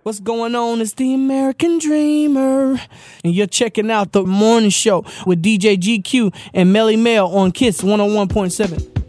What's going on? It's the American Dreamer. And you're checking out the morning show with DJ GQ and Melly Mel on Kiss 101.7.